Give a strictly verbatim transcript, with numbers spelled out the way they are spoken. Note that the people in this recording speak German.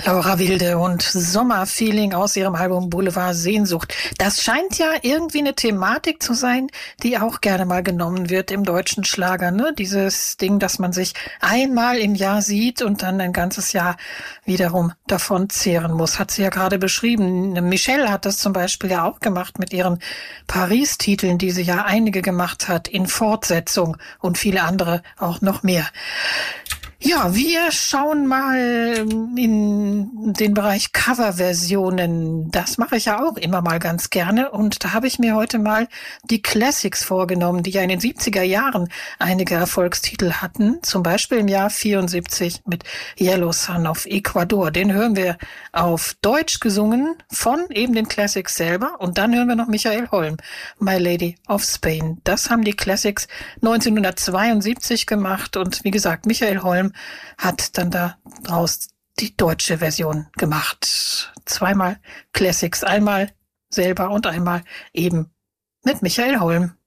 Laura Wilde und Sommerfeeling aus ihrem Album Boulevard Sehnsucht. Das scheint ja irgendwie eine Thematik zu sein, die auch gerne mal genommen wird im deutschen Schlager, ne? Dieses Ding, dass man sich einmal im Jahr sieht und dann ein ganzes Jahr wiederum davon zehren muss. Hat sie ja gerade beschrieben. Michelle hat das zum Beispiel ja auch gemacht mit ihren Paris-Titeln, die sie ja einige gemacht hat, in Fortsetzung und viele andere auch noch mehr. Ja, wir schauen mal in den Bereich Coverversionen. Das mache ich ja auch immer mal ganz gerne. Und da habe ich mir heute mal die Classics vorgenommen, die ja in den siebziger Jahren einige Erfolgstitel hatten. Zum Beispiel im Jahr vierundsiebzig mit Yellow Sun of Ecuador. Den hören wir auf Deutsch gesungen von eben den Classics selber. Und dann hören wir noch Michael Holm, My Lady of Spain. Das haben die Classics neunzehnhundertzweiundsiebzig gemacht. Und wie gesagt, Michael Holm hat dann daraus die deutsche Version gemacht. Zweimal Classics, einmal selber und einmal eben mit Michael Holm.